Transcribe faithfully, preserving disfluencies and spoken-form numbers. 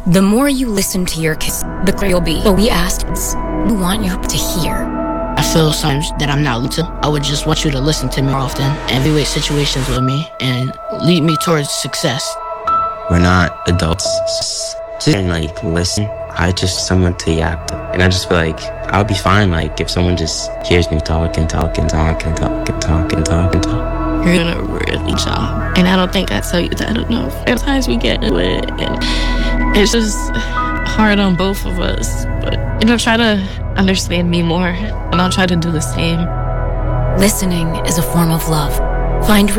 The more you listen to your kids, the clearer you'll be. So we asked, we want you to hear. I feel sometimes that I'm not listening. I would just want you to listen to me more often and evaluate situations with me and lead me towards success. We're not adults. Just like listen. I just someone to yap to. And I just feel like I'll be fine like if someone just hears me talk and talk and talk and talk and talk and talk and talk. You're doing a really job. And I don't think I tell you that enough. Sometimes we get into it and it's just hard on both of us. But you know, try to understand me more and I'll try to do the same. Listening is a form of love. Find